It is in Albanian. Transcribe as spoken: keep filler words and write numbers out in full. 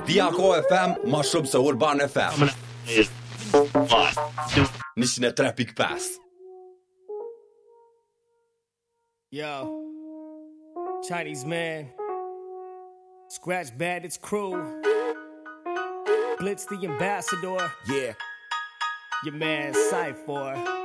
D A K F M ma shumë se Urban F M. njëqind e tre pikë pesë. Yo, Chinese man, Scratch Bandits crew, Blitz the ambassador, yeah, your man Cypher.